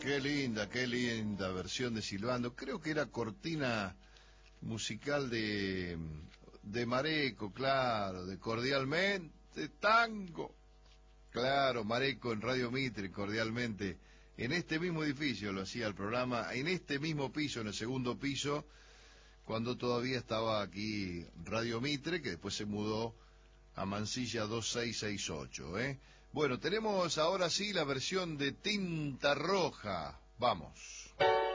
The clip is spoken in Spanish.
Qué linda versión de Silbando. Creo que era cortina musical de Mareco, claro, de Cordialmente Tango. Claro, Mareco en Radio Mitre, Cordialmente. En este mismo edificio lo hacía el programa, en este mismo piso, en el segundo piso, cuando todavía estaba aquí Radio Mitre, que después se mudó a Mansilla 2668, ¿eh? Bueno, tenemos ahora sí la versión de Tinta Roja. Vamos.